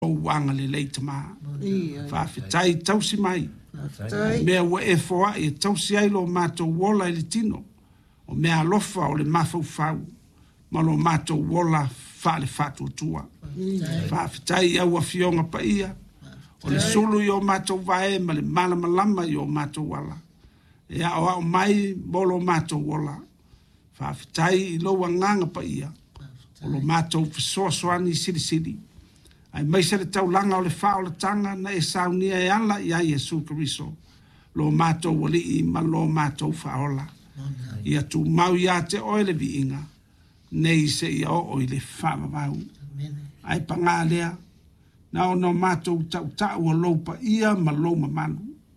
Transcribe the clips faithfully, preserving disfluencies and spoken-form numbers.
o wanga le le tama fa fitai tausi mai me o e foa e tausi ai lo mato wola i le tino o me alofa o le mafau fau ma lo mato wola fa le fatu tua fa fitai au a fionga pa ia o le sulu yo mato vae ma le mala malama yo mato wala e a o mai bolo mato wola fa fitai lo wanganga pa ia o lo mato fisoa soani sili sili ai mai se le taulanga o le wha o le tanga na e saunia e ala i a Yesu Keriso. Lo mato wali i ma lo mato whaola. Ia tu mau ia te oile vi inga. Nei se ia o i le whawa vau. Ai panga lea. Na o no mato tau tau o lopa ia ma lo mamanu.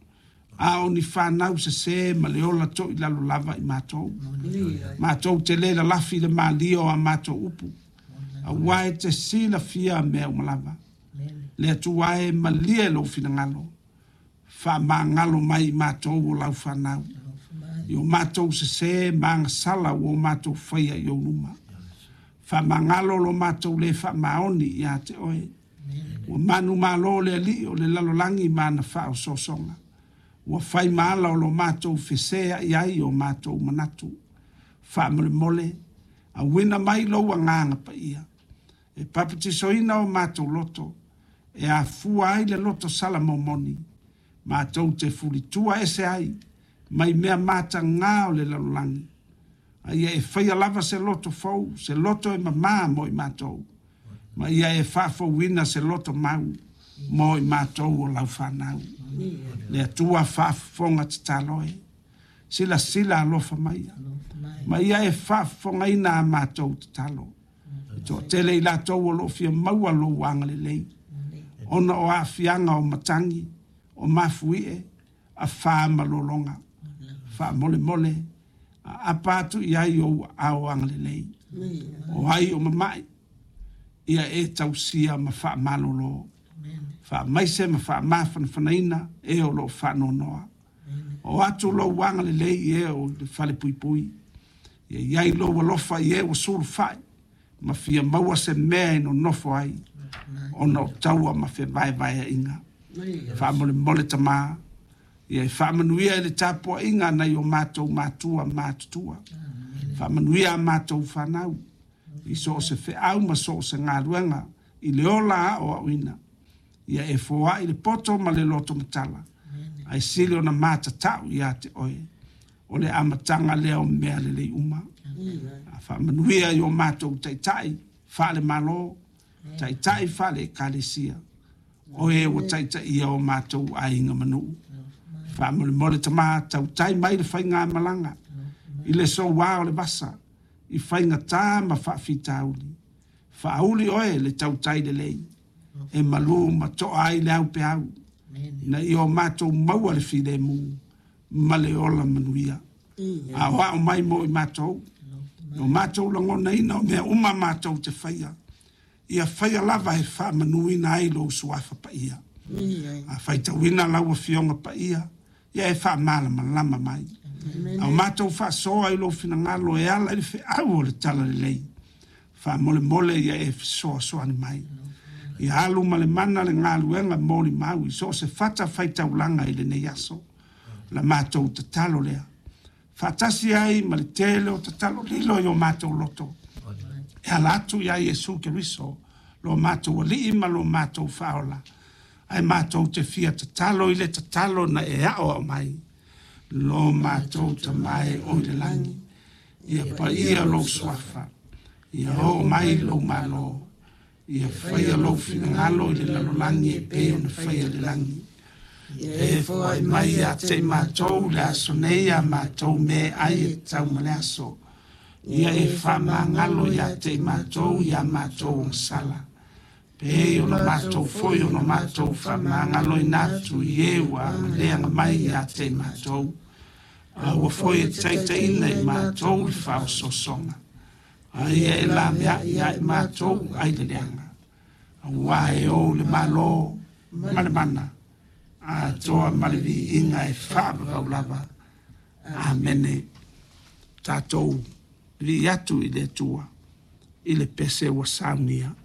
A o ni whanau se se ma le ola to i lalo lava i mato. Mato te le la lafi le ma lio a mato upu. A wae te sila fia mea umalava. Le atu wae malia lo fina ngalo. Fa ma ngalo mai matou o lau whanau. Yo matou se se maanga sala o matou whaia yo numa. Fa ma ngalo lo matou le fa maoni ia te oe. O manu malo le ali o le lalolangi mana fa o sosonga. O fai maala o lo matou fesea iai o matou manatu. Fa mole mole. A wina mai lo wanganga pa ia. E papiti soina o matou loto, e a fua ai le loto sala momoni, matou te fulitua ese ai, mai mea mata ngā o le lalolangi. Ai e whaia lava se loto fau, se loto e mamā mo i matou, ma ia e whafo wina se loto mau, mo i matou o lau whanau. Le atua whafonga te taloe, sila sila alofa mai, ma ia e whafonga ina a matou te talo. To tele i latou o lo fia maua lo wanga le lei. Ona o a fianga o matangi, o mafuie, a wha malolonga, wha mole mole, a apatu i ai o a wanga le lei. O ai o mamai, ia e tausia ma wha malolo. Wha maise ma wha mafana whanaina, e o lo wha nonoa. O atu lo wanga le lei, e o le whale pui pui. Ia iai lo walofa, i e o suru whai. Ma fia maua se mea no nofo ai. O no taua ma fia vai vai inga. Wha mole mole tama. Ia i wha manuia ele tapua inga na i o mātou mātua mātutua. Wha manuia mātou whanau. I so se fe au ma so se ngā ruenga. I le ola o au ina. Ia e foa i le poto ma le loto matala. Ai sili o na māta tau i a te oe. O le amatanga leo mea le le uma. Fa manuia yo matou tai tai fale malo tai tai fale kalesia o e o tai tai o matou ainga manu fa mo le tama tau tai mai le fainga malanga i le so wa o le basa i fainga ta ma fa fitauli fa uli o e le tau tai le lei e malu ma to ai le au pe au na i o matou mau le file mu ma le ola manuia a wa o mai mo i matou no matou langona ina o mea uma matou te whaia. Ia whaia lava e wha manuina ai lo suafa pa ia. A whaita wina laua fionga pa ia. Ia e wha malama lama mai. Au matou wha soa i lo fina ngalo e ala i whi au o le tala le lei. Wha mole mole ia e soa soa ni mai. Ia alu male mana le ngalu enga moli mau i so se fata whaita ulanga i le nei aso. La matou te talo lea. Fatasi ai ma le tele o tatalo lilo i o matou loto. E alatu ia Yesu Keriso, lo matou ali ma lo matou faola. Ai matou te fia tatalo i le tatalo na e ao au mai. Lo matou ta mai o le langi. Ia pa ia lo swafa. Ia o mai lo malo. Ia whaia lo finangalo i le lalolangi e peo na whaia le langi. E foi mai a te matou le aso nei a matou me ai e tau male aso. Ia e whamangalo i a te matou i a matou sala. Pe o no matou foi o no matou whamangalo i natu i ewa leanga mai a te matou. A ua foi e teite ina i matou i whao sosonga. Ai e la mea i a matou ai le leanga. A ua e o le malo male mana. A toa malivi inga e whaapaka ulava. Amene. Tātou li atu i le tua. I le pese wa saunia.